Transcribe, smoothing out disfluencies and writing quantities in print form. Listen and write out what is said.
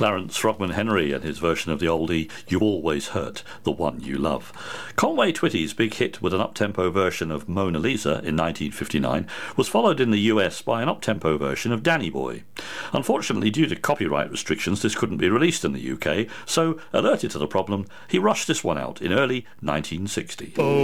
Clarence Frogman Henry and his version of the oldie You Always Hurt the One You Love. Conway Twitty's big hit with an up-tempo version of Mona Lisa in 1959 was followed in the US by an up-tempo version of Danny Boy. Unfortunately, due to copyright restrictions, this couldn't be released in the UK, so, alerted to the problem, he rushed this one out in early 1960.